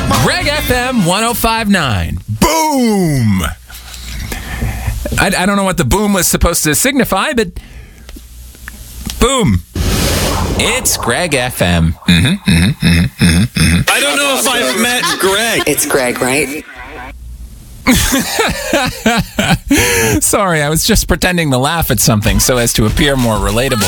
Greg FM 105.9. Boom! I don't know what the boom was supposed to signify, but boom. It's Greg FM. I don't know if I've met Greg. It's Greg, right? Sorry, I was just pretending to laugh at something so as to appear more relatable.